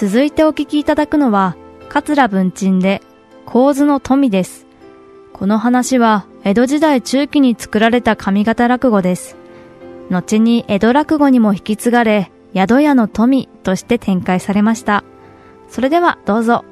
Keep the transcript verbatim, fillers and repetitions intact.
続いてお聞きいただくのは、桂文珍で構図の富です。この話は江戸時代中期に作られた上方落語です。後に江戸落語にも引き継がれ、宿屋の富として展開されました。それではどうぞ。